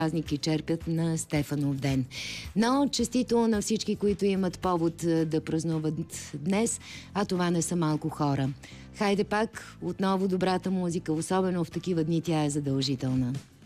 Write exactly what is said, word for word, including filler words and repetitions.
празник и черпят на Стефанов ден. Но честито на всички, които имат повод да празнуват днес, а това не са малко хора. Хайде пак, отново добрата музика, особено в такива дни тя е задължителна.